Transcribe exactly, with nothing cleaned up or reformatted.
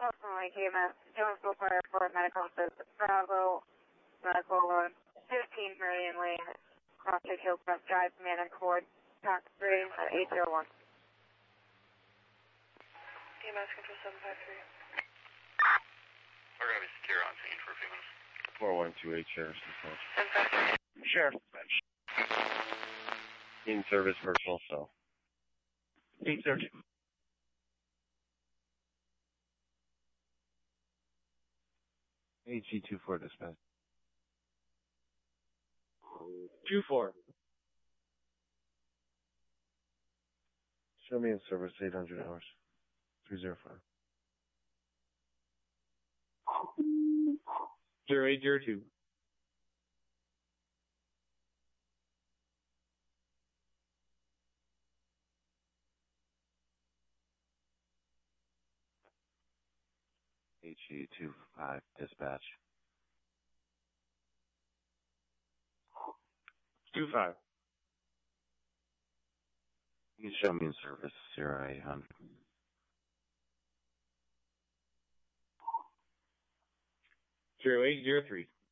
Ultimately, K M S, Jonesville Fire for medical assist, Bravo, medical load, fifteen Meridian Lane, Crossing Hillcrest Drive, man and cord, tax three at eight zero one. K M S control seven five three. We're going to be secure on scene for a few minutes. four one two eight, Sheriff's Dispatch. seven five three. Sheriff's Dispatch. In service virtual cell. eight zero two. H G two four Dispatch. two four. Show me in service eight hundred hours. three zero five. zero eight zero two. H G two five Dispatch. two five. You can show me in service zero eight hundred. zero eight zero three.